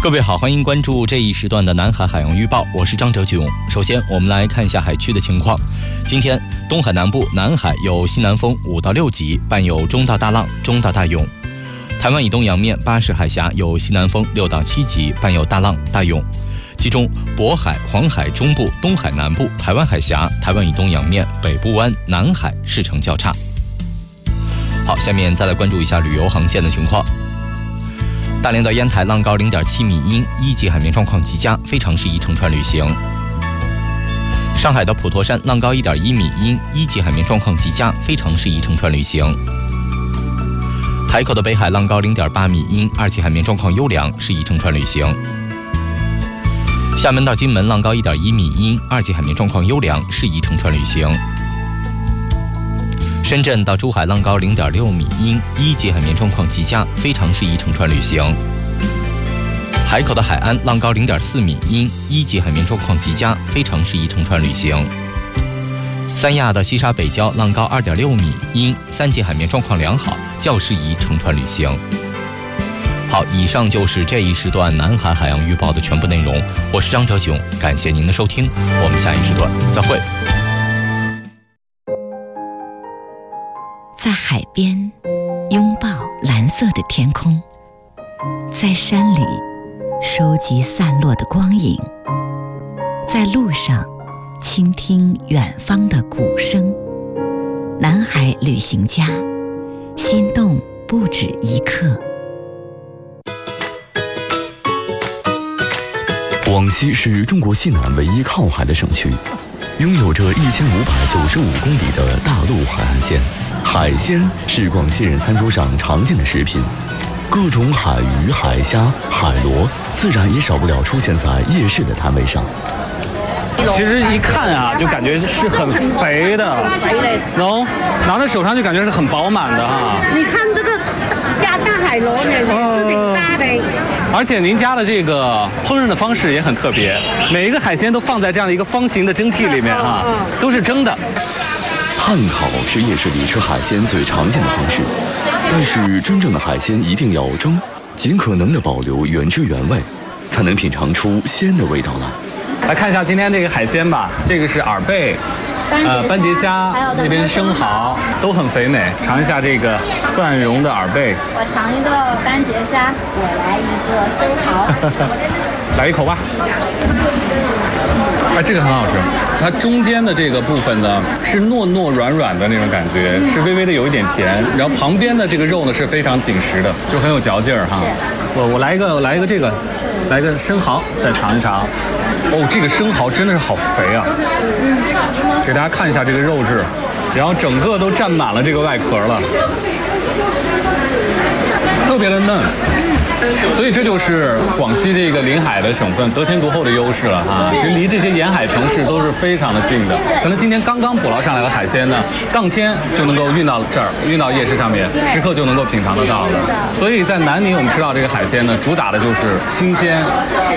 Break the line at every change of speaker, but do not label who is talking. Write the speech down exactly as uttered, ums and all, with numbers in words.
各位好，欢迎关注这一时段的南海海洋预报，我是张哲炯。首先我们来看一下海区的情况。今天东海南部、南海有西南风五到六级，伴有中到大浪、中到大涌。台湾以东洋面巴士海峡有西南风六到七级，伴有大浪、大涌。其中渤海、黄海中部、东海南部、台湾海峡、台湾以东洋面、北部湾、南海势成较差。好，下面再来关注一下旅游航线的情况。大连到烟台浪高零点七米阴，一级海面状况极佳，非常适宜乘船旅行。上海到普陀山浪高一点一米阴，一级海面状况极佳，非常适宜乘船旅行。海口的北海浪高零点八米阴，二级海面状况优良，适宜乘船旅行。厦门到金门浪高一点一米阴，二级海面状况优良，适宜乘船旅行。深圳到珠海浪高零点六米阴，一级海面状况极佳，非常适宜乘船旅行。海口的海安浪高零点四米阴，一级海面状况极佳，非常适宜乘船旅行。三亚到西沙北礁浪高二点六米阴，三级海面状况良好，较适宜乘船旅行。好，以上就是这一时段南海海洋预报的全部内容。我是张哲炯，感谢您的收听，我们下一时段再会。
在海边拥抱蓝色的天空，在山里收集散落的光影，在路上倾听远方的鼓声。南海旅行家，心动不止一刻。
广西是中国西南唯一靠海的省区，拥有着一千五百九十五公里的大陆海岸线。海鲜是广西人餐桌上常见的食品，各种海鱼、海虾、海螺，自然也少不了出现在夜市的摊位上。
其实一看啊，就感觉是很肥的，然后拿在手上就感觉是很饱满的哈。
你看这个大大海螺呢，也是挺大的。
而且您家的这个烹饪的方式也很特别，每一个海鲜都放在这样的一个方形的蒸屉里面啊，都是蒸的。
炭烤是夜市里吃海鲜最常见的方式，但是真正的海鲜一定要蒸，尽可能的保留原汁原味，才能品尝出鲜的味道来。
来看一下今天这个海鲜吧，这个是耳贝，呃，斑节虾，这边是生蚝，都很肥美。尝一下这个蒜蓉的耳贝，
我尝一个斑节虾，我来一个生蚝，
来一口吧。哎，这个很好吃，它中间的这个部分呢是糯糯软软的那种感觉，是微微的有一点甜，然后旁边的这个肉呢是非常紧实的，就很有嚼劲儿哈。我我来一个来一个这个，来个生蚝，再尝一尝。哦，这个生蚝真的是好肥啊！给大家看一下这个肉质，然后整个都占满了这个外壳了，特别的嫩。所以这就是广西这个临海的省份得天独厚的优势了哈。其实离这些沿海城市都是非常的近的，可能今天刚刚捕捞上来的海鲜呢，当天就能够运到这儿，运到夜市上面，时刻就能够品尝得到了。所以在南宁我们吃到这个海鲜呢，主打的就是新鲜。